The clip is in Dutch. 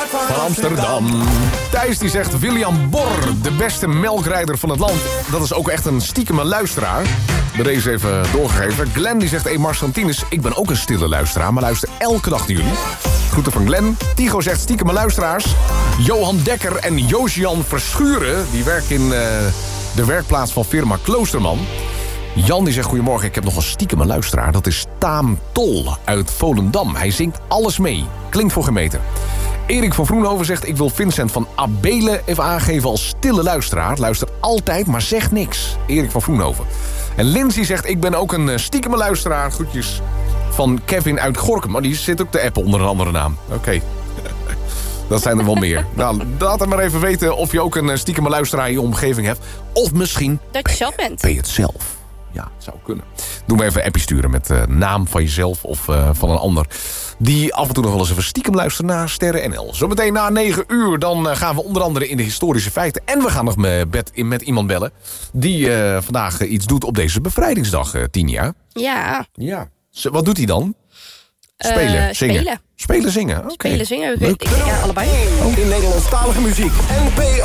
van Amsterdam. Thijs die zegt William Bor, de beste melkrijder van het land. Dat is ook echt een stiekeme luisteraar. Bij deze even doorgegeven. Glenn die zegt, Marcel-Tinus, ik ben ook een stille luisteraar, maar luister elke dag naar jullie. Groeten van Glenn. Tigo zegt stiekeme luisteraars. Johan Dekker en Joosjan Verschuren, die werken in de werkplaats van firma Kloosterman. Jan die zegt, goedemorgen, ik heb nog een stiekeme luisteraar. Dat is Taam Tol uit Volendam. Hij zingt alles mee. Klinkt voor gemeten. Erik van Vroenhoven zegt, ik wil Vincent van Abelen even aangeven als stille luisteraar. Luistert altijd, maar zegt niks. Erik van Vroenhoven. En Lindsay zegt, ik ben ook een stiekeme luisteraar. Groetjes van Kevin uit Gorinchem. Maar die zit ook te appen onder een andere naam. Oké. Dat zijn er wel meer. Nou, laat hem maar even weten of je ook een stiekeme luisteraar in je omgeving hebt. Of misschien dat je zelf bent. Ben je het zelf. Ja, zou kunnen. Doe me even een appje sturen met de naam van jezelf of van een ander. Die af en toe nog wel eens even stiekem luisteren naar Sterren NL. Zometeen na 9 uur dan gaan we onder andere in de historische feiten. En we gaan nog met iemand bellen die vandaag iets doet op deze bevrijdingsdag, Tinia. Ja. Wat doet hij dan? Spelen, zingen. Spelen, zingen. Okay. Spelen, zingen. Leuk. Ja, allebei. In Nederlandstalige muziek. NPO